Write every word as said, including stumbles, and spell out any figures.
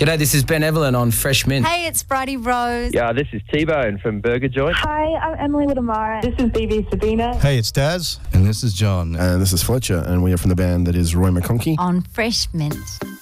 G'day, this is Ben Evelyn on Fresh Mint. Hey, it's Bridie Rose. Yeah, this is T-Bone from Burger Joint. Hi, I'm Emily Whittemara. This is B B Sabina. Hey, it's Daz. And this is John. And this is Fletcher, and we are from the band that is Roy McConkey. On Fresh Mint.